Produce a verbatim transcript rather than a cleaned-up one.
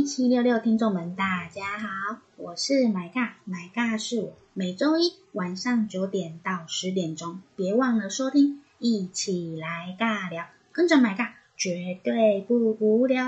一七六六听众们大家好，我是买尬，买尬是我，每周一晚上九点到十点钟，别忘了收听，一起来尬聊，跟着买尬绝对不无聊。